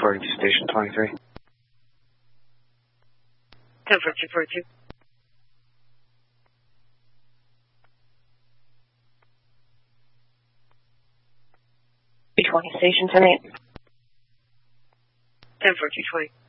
reporting to Station 23. 104242. B20, Station 10-8. 104220.